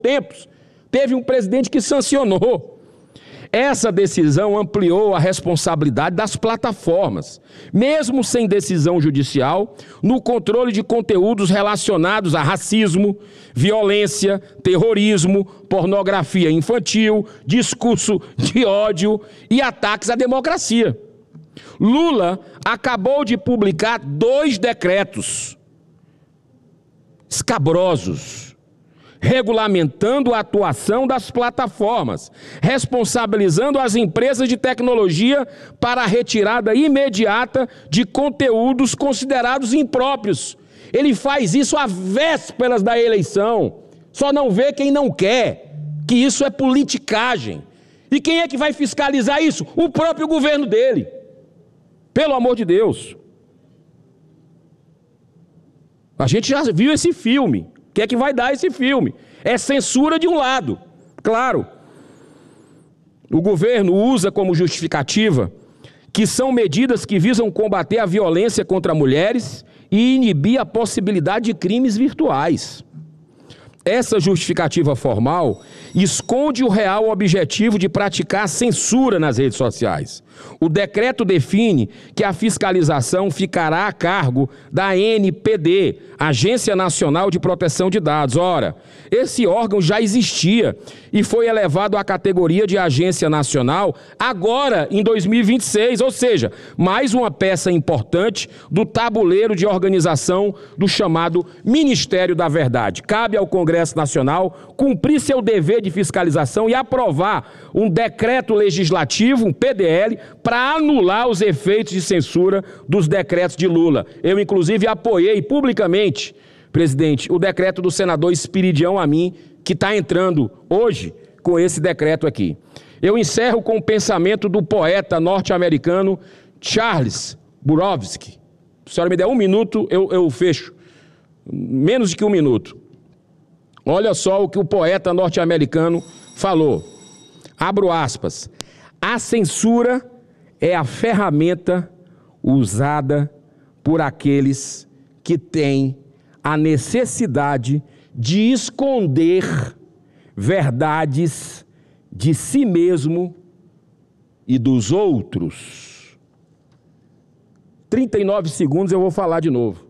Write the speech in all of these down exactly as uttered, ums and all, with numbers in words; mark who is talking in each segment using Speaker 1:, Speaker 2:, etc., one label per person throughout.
Speaker 1: tempos, teve um presidente que sancionou. Essa decisão ampliou a responsabilidade das plataformas, mesmo sem decisão judicial, no controle de conteúdos relacionados a racismo, violência, terrorismo, pornografia infantil, discurso de ódio e ataques à democracia. Lula acabou de publicar dois decretos escabrosos, regulamentando a atuação das plataformas, responsabilizando as empresas de tecnologia para a retirada imediata de conteúdos considerados impróprios. Ele faz isso às vésperas da eleição. Só não vê quem não quer, que isso é politicagem. E quem é que vai fiscalizar isso? O próprio governo dele. Pelo amor de Deus. A gente já viu esse filme. O que é que vai dar esse filme? É censura de um lado, claro. O governo usa como justificativa que são medidas que visam combater a violência contra mulheres e inibir a possibilidade de crimes virtuais. Essa justificativa formal esconde o real objetivo de praticar censura nas redes sociais. O decreto define que a fiscalização ficará a cargo da A N P D, Agência Nacional de Proteção de Dados. Ora, esse órgão já existia e foi elevado à categoria de agência nacional agora, em dois mil e vinte e seis, ou seja, mais uma peça importante do tabuleiro de organização do chamado Ministério da Verdade. Cabe ao Congresso Nacional cumprir seu dever de fiscalização e aprovar um decreto legislativo, um P D L, para anular os efeitos de censura dos decretos de Lula. Eu, inclusive, apoiei publicamente, presidente, o decreto do senador Espiridião Amin, que está entrando hoje com esse decreto aqui. Eu encerro com o pensamento do poeta norte-americano Charles Bukowski. Se a senhora me der um minuto, eu, eu fecho. Menos de que um minuto. Olha só o que o poeta norte-americano falou. Abro aspas. A censura é a ferramenta usada por aqueles que têm a necessidade de esconder verdades de si mesmo e dos outros. trinta e nove segundos eu vou falar de novo.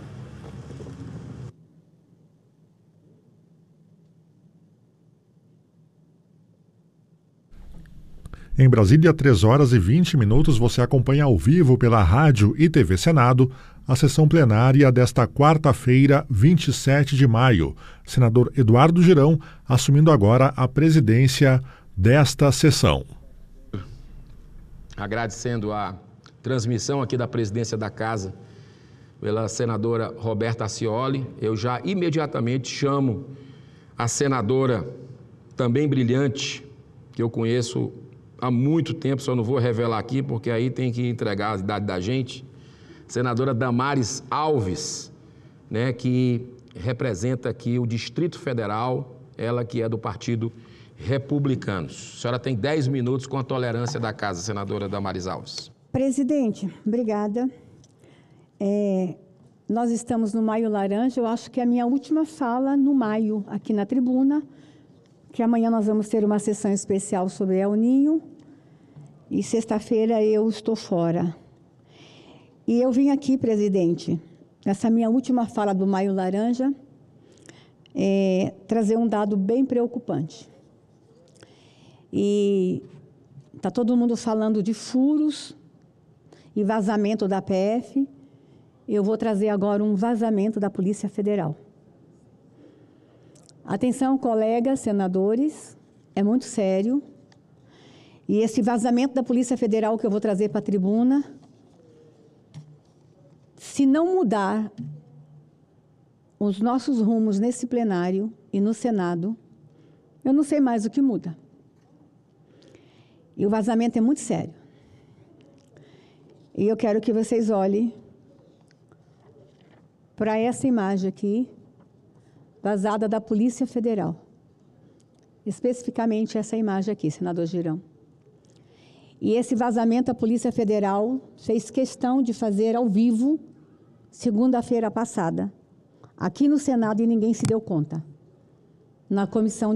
Speaker 2: Em Brasília, três horas e vinte minutos, você acompanha ao vivo pela rádio e T V Senado a sessão plenária desta quarta-feira, vinte e sete de maio. Senador Eduardo Girão assumindo agora a presidência desta sessão.
Speaker 1: Agradecendo a transmissão aqui da presidência da Casa pela senadora Roberta Accioli, eu já imediatamente chamo a senadora também brilhante, que eu conheço há muito tempo, só não vou revelar aqui, porque aí tem que entregar a idade da gente, senadora Damares Alves, né, que representa aqui o Distrito Federal, ela que é do Partido Republicano. A senhora tem dez minutos com a tolerância da Casa, senadora Damares Alves.
Speaker 3: Presidente, obrigada. É, nós estamos no Maio Laranja, eu acho que é a minha última fala no maio, aqui na tribuna, que amanhã nós vamos ter uma sessão especial sobre El Ninho, e sexta-feira eu estou fora. E eu vim aqui, presidente, nessa minha última fala do Maio Laranja, é, trazer um dado bem preocupante. E está todo mundo falando de furos e vazamento da P F, eu vou trazer agora um vazamento da Polícia Federal. Atenção, colegas senadores, é muito sério. E esse vazamento da Polícia Federal que eu vou trazer para a tribuna, se não mudar os nossos rumos nesse plenário e no Senado, eu não sei mais o que muda. E o vazamento é muito sério. E eu quero que vocês olhem para essa imagem aqui, vazada da Polícia Federal. Especificamente essa imagem aqui, senador Girão. E esse vazamento a Polícia Federal fez questão de fazer ao vivo, segunda-feira passada, aqui no Senado, e ninguém se deu conta. na comissão